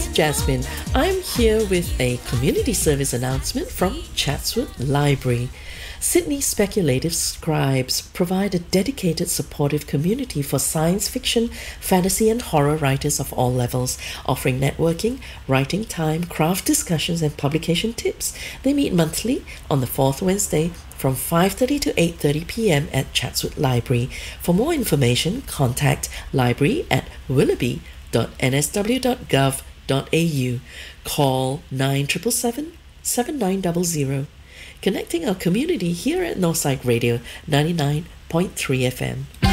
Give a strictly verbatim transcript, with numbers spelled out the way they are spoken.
is Jasmine. I'm here with a community service announcement from Chatswood Library. Sydney Speculative Scribes provide a dedicated, supportive community for science fiction, fantasy, and horror writers of all levels, offering networking, writing time, craft discussions, and publication tips. They meet monthly on the fourth Wednesday from five thirty to eight thirty p.m. at Chatswood Library. For more information, contact library at willoughby dot n s w dot gov dot a u. Call nine seven seven, seven nine zero zero. Connecting our community here at Northside Radio ninety-nine point three F M.